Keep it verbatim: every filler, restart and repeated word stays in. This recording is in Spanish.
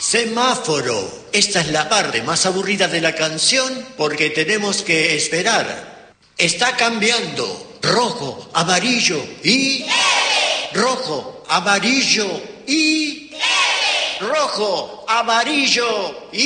Semáforo. Esta es la parte más aburrida de la canción porque tenemos que esperar. Está cambiando. Rojo, amarillo y... ¡Leve! Rojo, amarillo y... ¡Leve! Rojo, amarillo y...